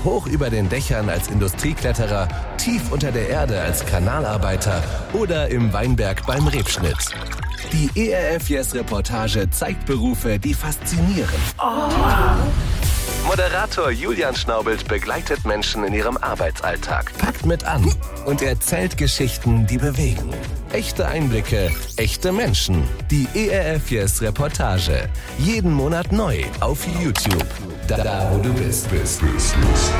hoch über den Dächern als Industriekletterer, tief unter der Erde als Kanalarbeiter oder im Weinberg beim Rebschnitt. Die ERF Yes Reportage zeigt Berufe, die faszinieren. Moderator Julian Schnaubelt begleitet Menschen in ihrem Arbeitsalltag, packt mit an und erzählt Geschichten, die bewegen. Echte Einblicke, echte Menschen. Die ERF Yes Reportage. Jeden Monat neu auf YouTube. Da wo du bist.